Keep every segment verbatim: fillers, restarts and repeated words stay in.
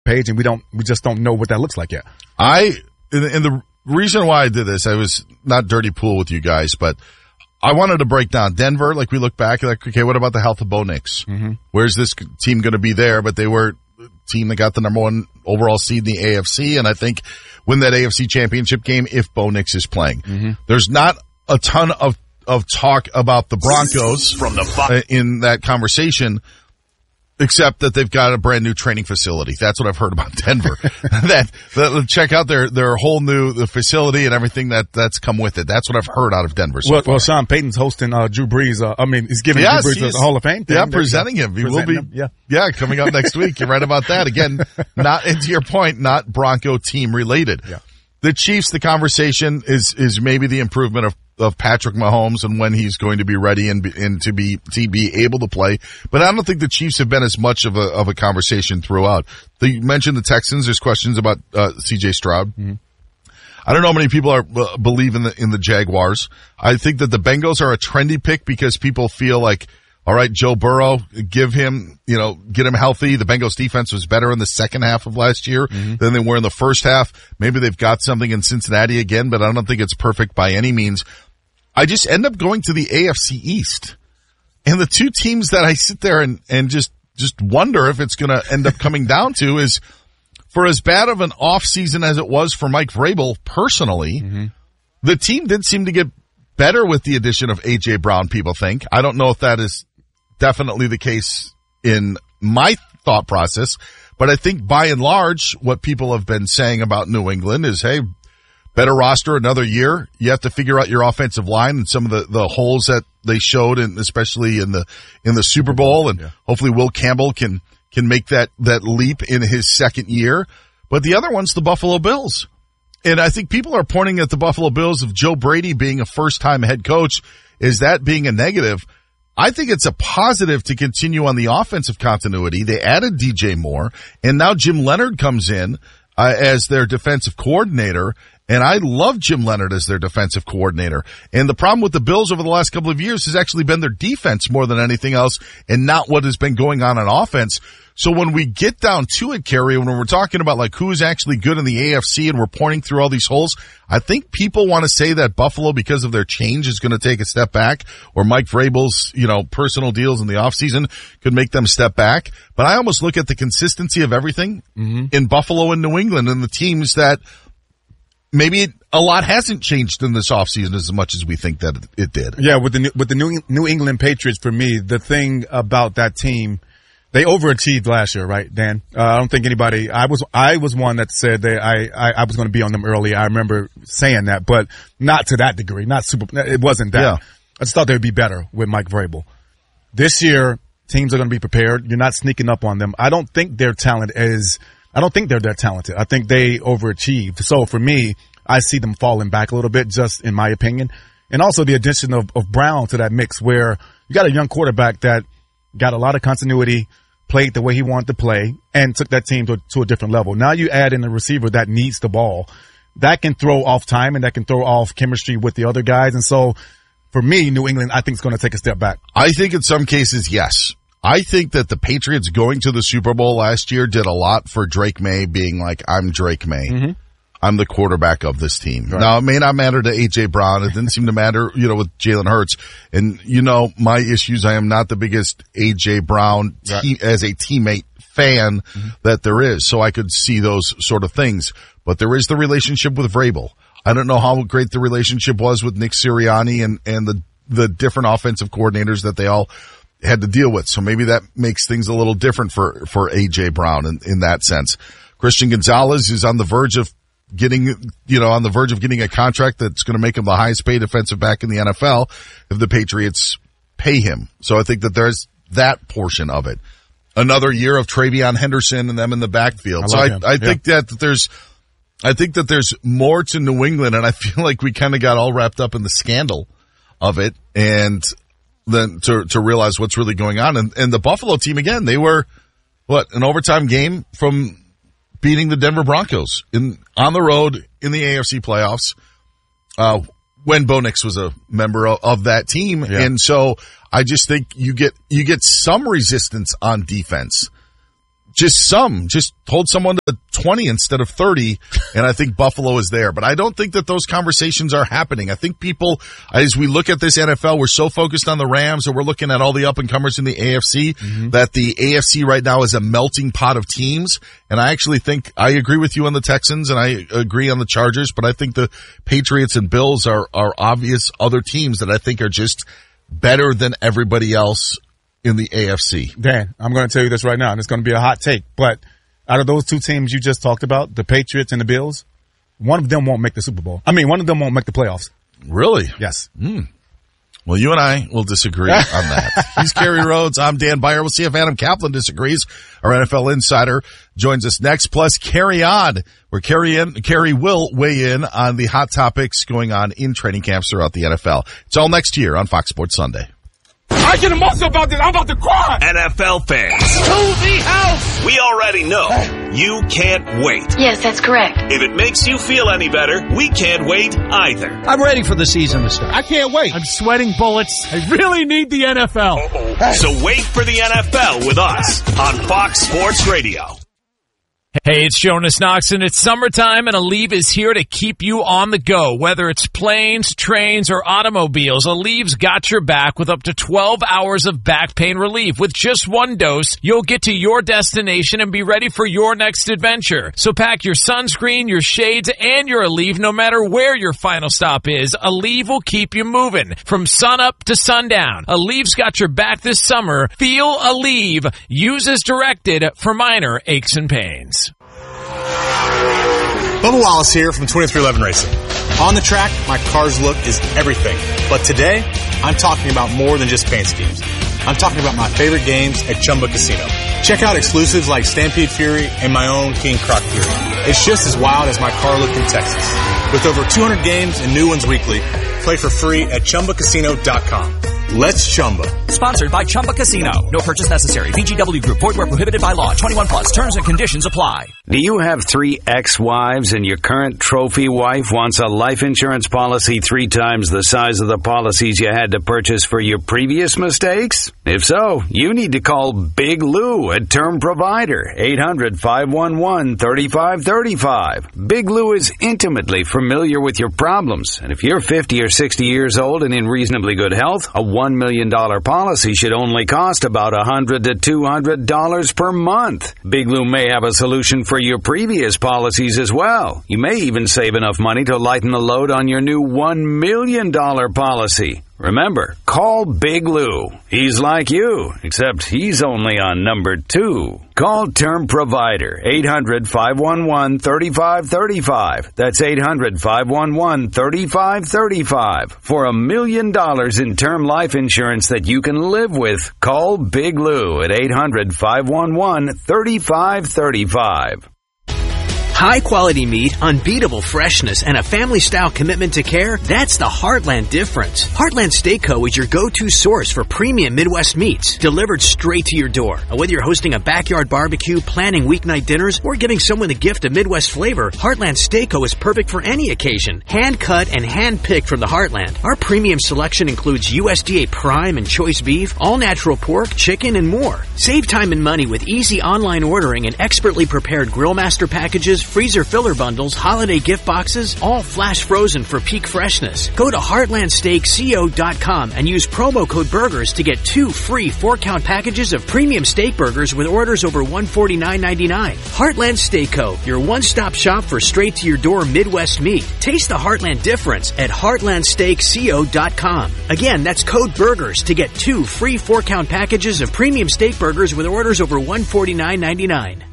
page, and we don't, we just don't know what that looks like yet. I, and the reason why I did this, I was not dirty pool with you guys, but I wanted to break down Denver. Like we look back, like, okay, what about the health of Bo Nix? Mm-hmm. Where's this team going to be there? But they were the team that got the number one overall seed in the A F C, and I think win that A F C championship game if Bo Nix is playing. Mm-hmm. There's not a ton of, of talk about the Broncos from the fo- in that conversation, except that they've got a brand new training facility. That's what I've heard about Denver. that, that check out their their whole new the facility and everything that that's come with it. That's what I've heard out of Denver. So well, far. well, Sean Payton's hosting uh, Drew Brees. Uh, I mean, he's giving yes, Drew Brees the Hall of Fame thing. Yeah, presenting him. He will be. Him, yeah, yeah, coming up next week. You're right about that. Again, not and to your point, not Bronco team related. Yeah. The Chiefs. The conversation is is maybe the improvement of. of Patrick Mahomes and when he's going to be ready and, and to be to be able to play. But I don't think the Chiefs have been as much of a of a conversation throughout. The, you mentioned the Texans. There's questions about uh, C J Stroud. Mm-hmm. I don't know how many people are uh, believe in the in the Jaguars. I think that the Bengals are a trendy pick because people feel like, all right, Joe Burrow, give him, you know, get him healthy. The Bengals defense was better in the second half of last year mm-hmm. than they were in the first half. Maybe they've got something in Cincinnati again, but I don't think it's perfect by any means. I just end up going to the A F C East. And the two teams that I sit there and, and just, just wonder if it's going to end up coming down to is for as bad of an off season as it was for Mike Vrabel personally, mm-hmm. the team did seem to get better with the addition of A J Brown, people think. I don't know if that is definitely the case in my thought process, but I think by and large, what people have been saying about New England is, hey, better roster another year. You have to figure out your offensive line and some of the, the holes that they showed, and especially in the in the Super Bowl. And yeah. hopefully Will Campbell can can make that that leap in his second year. But the other one's the Buffalo Bills. And I think people are pointing at the Buffalo Bills of Joe Brady being a first-time head coach. Is that being a negative? I think it's a positive to continue on the offensive continuity. They added D J Moore, and now Jim Leonard comes in uh, as their defensive coordinator. And I love Jim Leonard as their defensive coordinator. And the problem with the Bills over the last couple of years has actually been their defense more than anything else and not what has been going on on offense. So when we get down to it, Kerry, when we're talking about like who's actually good in the A F C and we're pointing through all these holes, I think people want to say that Buffalo, because of their change, is going to take a step back, or Mike Vrabel's, you know, personal deals in the offseason could make them step back. But I almost look at the consistency of everything mm-hmm. in Buffalo and New England and the teams that maybe it, a lot hasn't changed in this offseason as much as we think that it, it did. Yeah, with the with the New New England Patriots, for me, the thing about that team, they overachieved last year, right, Dan? Uh, I don't think anybody. I was I was one that said that I I, I was going to be on them early. I remember saying that, but not to that degree. Not super. It wasn't that. Yeah. I just thought they would be better with Mike Vrabel. This year, teams are going to be prepared. You're not sneaking up on them. I don't think their talent is. I don't think they're that talented. I think they overachieved. So for me, I see them falling back a little bit, just in my opinion. And also the addition of, of Brown to that mix, where you got a young quarterback that got a lot of continuity, played the way he wanted to play, and took that team to, to a different level. Now you add in a receiver that needs the ball. That can throw off time and that can throw off chemistry with the other guys. And so for me, New England, I think is going to take a step back. I think in some cases, yes. I think that the Patriots going to the Super Bowl last year did a lot for Drake May being like, I'm Drake May. Mm-hmm. I'm the quarterback of this team. Right. Now, it may not matter to A J Brown. It didn't seem to matter, you know, with Jalen Hurts. And, you know, my issues, I am not the biggest A J Brown te- right. as a teammate fan mm-hmm. that there is. So I could see those sort of things. But there is the relationship with Vrabel. I don't know how great the relationship was with Nick Sirianni and, and the, the different offensive coordinators that they all had to deal with. So maybe that makes things a little different for, for A J Brown in, in that sense. Christian Gonzalez is on the verge of getting, you know, on the verge of getting a contract that's going to make him the highest paid defensive back in the N F L if the Patriots pay him. So I think that there's that portion of it. Another year of Travion Henderson and them in the backfield. I so I, him. I yeah. think that there's, I think that there's more to New England, and I feel like we kind of got all wrapped up in the scandal of it, and then to to realize what's really going on. And, and the Buffalo team, again, they were, what, an overtime game from beating the Denver Broncos in on the road in the A F C playoffs, uh, when Bo Nix was a member of, of that team. Yeah. And so I just think you get, you get some resistance on defense. just some, just hold someone to twenty instead of thirty, and I think Buffalo is there. But I don't think that those conversations are happening. I think people, as we look at this N F L, we're so focused on the Rams, or we're looking at all the up-and-comers in the A F C, mm-hmm. that the A F C right now is a melting pot of teams. And I actually think, I agree with you on the Texans, and I agree on the Chargers, but I think the Patriots and Bills are, are obvious other teams that I think are just better than everybody else in the A F C. Dan, I'm going to tell you this right now, and it's going to be a hot take, but out of those two teams you just talked about, the Patriots and the Bills, one of them won't make the Super Bowl. I mean, one of them won't make the playoffs. Really? Yes. Mm. Well, you and I will disagree on that. He's Kerry Rhodes. I'm Dan Beyer. We'll see if Adam Kaplan disagrees. Our N F L insider joins us next. Plus, Kerry On, where Kerry, in, Kerry will weigh in on the hot topics going on in training camps throughout the N F L. It's all next year on Fox Sports Sunday. I get emotional about this. I'm about to cry. N F L fans. To the house. We already know you can't wait. Yes, that's correct. If it makes you feel any better, we can't wait either. I'm ready for the season to start. I can't wait. I'm sweating bullets. I really need the N F L. Uh-oh. So wait for the N F L with us on Fox Sports Radio. Hey, it's Jonas Knox, and it's summertime, and Aleve is here to keep you on the go. Whether it's planes, trains, or automobiles, Aleve's got your back with up to twelve hours of back pain relief. With just one dose, you'll get to your destination and be ready for your next adventure. So pack your sunscreen, your shades, and your Aleve no matter where your final stop is. Aleve will keep you moving from sunup to sundown. Aleve's got your back this summer. Feel Aleve. Use as directed for minor aches and pains. Bubba Wallace here from twenty-three eleven Racing. On the track, my car's look is everything. But today, I'm talking about more than just paint schemes. I'm talking about my favorite games at Chumba Casino. Check out exclusives like Stampede Fury and my own King Croc Fury. It's just as wild as my car look in Texas. With over two hundred games and new ones weekly, play for free at Chumba Casino dot com. Let's Chumba. Sponsored by Chumba Casino. No purchase necessary. V G W Group. Void where prohibited by law. twenty-one plus. Terms and conditions apply. Do you have three ex-wives and your current trophy wife wants a life insurance policy three times the size of the policies you had to purchase for your previous mistakes? If so, you need to call Big Lou at Term Provider. eight hundred, five one one, three five three five. Big Lou is intimately familiar with your problems. And if you're fifty or sixty years old and in reasonably good health, a one million dollars policy should only cost about one hundred to two hundred dollars per month. Big Lou may have a solution for your previous policies as well. You may even save enough money to lighten the load on your new one million dollars policy. Remember, call Big Lou. He's like you, except he's only on number two. Call Term Provider, eight hundred, five one one, three five three five. That's eight hundred, five one one, three five three five. For a million dollars in term life insurance that you can live with, call Big Lou at eight hundred, five one one, three five three five. High-quality meat, unbeatable freshness, and a family-style commitment to care, that's the Heartland difference. Heartland Steak Co. is your go-to source for premium Midwest meats, delivered straight to your door. Whether you're hosting a backyard barbecue, planning weeknight dinners, or giving someone a gift of Midwest flavor, Heartland Steak Co. is perfect for any occasion. Hand-cut and hand-picked from the Heartland. Our premium selection includes U S D A prime and choice beef, all-natural pork, chicken, and more. Save time and money with easy online ordering and expertly prepared Grill Master packages, freezer filler bundles, holiday gift boxes, all flash frozen for peak freshness. Go to heartland steak co dot com and use promo code BURGERS to get two free four-count packages of premium steak burgers with orders over one hundred forty-nine ninety-nine. Heartland Steak Co., your one-stop shop for straight-to-your-door Midwest meat. Taste the Heartland difference at heartland steak co dot com. Again, that's code BURGERS to get two free four-count packages of premium steak burgers with orders over one hundred forty-nine ninety-nine.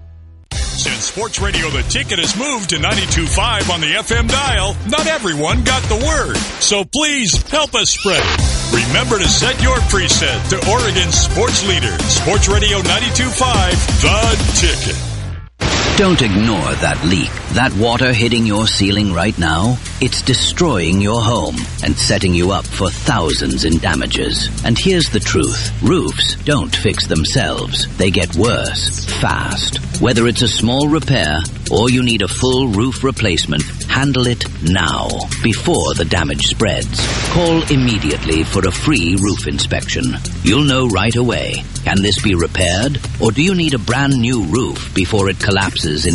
Since Sports Radio The Ticket has moved to ninety-two point five on the F M dial, not everyone got the word. So please help us spread it. Remember to set your preset to Oregon's sports leader, Sports Radio ninety-two point five, The Ticket. Don't ignore that leak. That water hitting your ceiling right now, it's destroying your home and setting you up for thousands in damages. And here's the truth. Roofs don't fix themselves. They get worse, fast. Whether it's a small repair or you need a full roof replacement, handle it now, before the damage spreads. Call immediately for a free roof inspection. You'll know right away. Can this be repaired? Or do you need a brand new roof before it collapses in